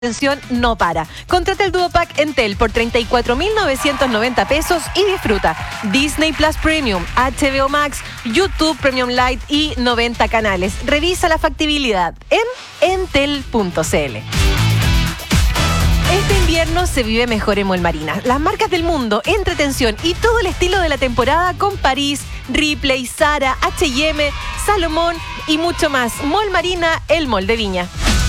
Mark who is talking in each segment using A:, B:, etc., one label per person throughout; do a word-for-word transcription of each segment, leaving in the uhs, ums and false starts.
A: Atención, no para. Contrata el Duopack Entel por treinta y cuatro mil novecientos noventa pesos y disfruta Disney Plus Premium, H B O Max, YouTube Premium Lite y noventa canales. Revisa la factibilidad en entel punto c l. Este invierno se vive mejor en Mall Marina. Las marcas del mundo, entretención y todo el estilo de la temporada con París, Ripley, Zara, H y M, Salomón y mucho más. Mall Marina, el mall de Viña.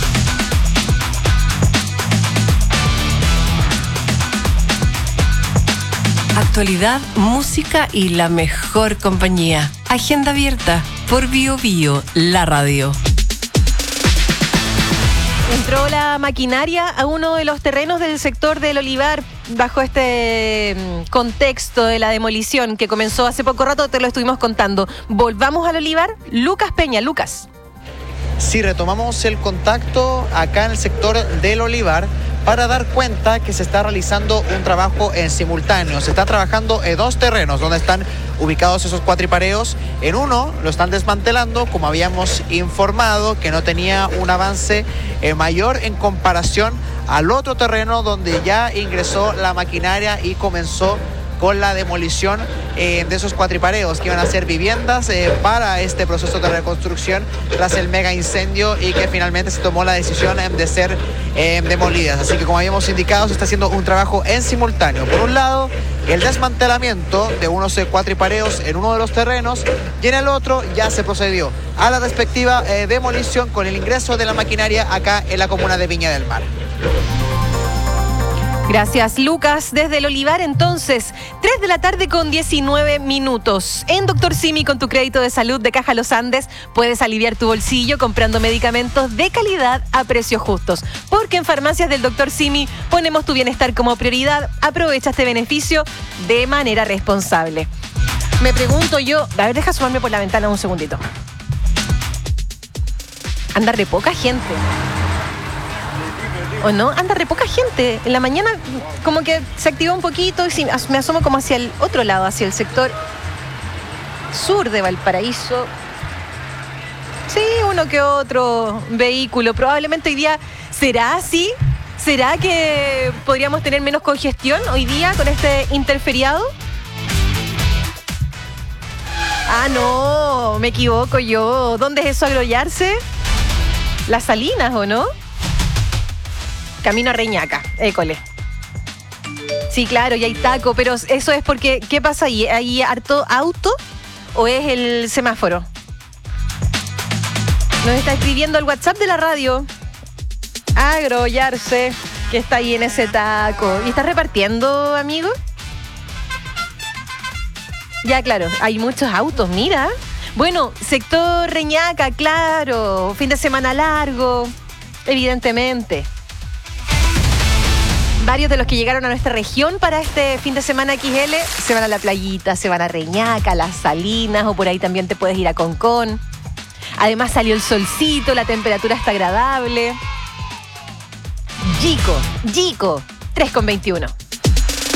B: Actualidad, música y la mejor compañía. Agenda abierta por Bio Bio, la radio.
A: Entró la maquinaria a uno de los terrenos del sector del Olivar bajo este contexto de la demolición que comenzó hace poco rato, te lo estuvimos contando. Volvamos al Olivar. Lucas Peña, Lucas.
C: Sí, retomamos el contacto acá en el sector del Olivar para dar cuenta que se está realizando un trabajo en simultáneo. Se está trabajando en dos terrenos donde están ubicados esos cuatripareos. En uno lo están desmantelando, como habíamos informado, que no tenía un avance eh, mayor en comparación al otro terreno donde ya ingresó la maquinaria y comenzó con la demolición eh, de esos cuatripareos que iban a ser viviendas eh, para este proceso de reconstrucción tras el mega incendio y que finalmente se tomó la decisión eh, de ser eh, demolidas. Así que, como habíamos indicado, se está haciendo un trabajo en simultáneo. Por un lado, el desmantelamiento de unos eh, cuatripareos en uno de los terrenos y en el otro ya se procedió a la respectiva eh, demolición con el ingreso de la maquinaria acá en la comuna de Viña del Mar.
A: Gracias, Lucas. Desde el Olivar, entonces, tres de la tarde con diecinueve minutos. En Doctor Simi, con tu crédito de salud de Caja Los Andes, puedes aliviar tu bolsillo comprando medicamentos de calidad a precios justos. Porque en Farmacias del Doctor Simi ponemos tu bienestar como prioridad. Aprovecha este beneficio de manera responsable. Me pregunto yo... A ver, deja asomarme por la ventana un segundito. Anda re poca gente. ¿O no? Anda re poca gente. En la mañana como que se activó un poquito y sí, me asomo como hacia el otro lado, hacia el sector sur de Valparaíso. Sí, uno que otro vehículo. Probablemente hoy día, ¿será así? ¿Será que podríamos tener menos congestión hoy día con este interferiado? Ah, no, me equivoco yo. ¿Dónde es eso, Agrollarse? Las Salinas, ¿o no? Camino a Reñaca, école. Sí, claro, y hay taco, pero eso es porque, ¿qué pasa ahí? ¿Hay harto auto o es el semáforo? Nos está escribiendo el WhatsApp de la radio. Agrollarse, que está ahí en ese taco. ¿Y está repartiendo, amigo? Ya, claro, hay muchos autos, mira. Bueno, sector Reñaca, claro. Fin de semana largo, evidentemente. Varios de los que llegaron a nuestra región para este fin de semana equis ele se van a la playita, se van a Reñaca, a Las Salinas, o por ahí también te puedes ir a Concón. Además salió el solcito, la temperatura está agradable. Yico, Yico, tres con veintiuno.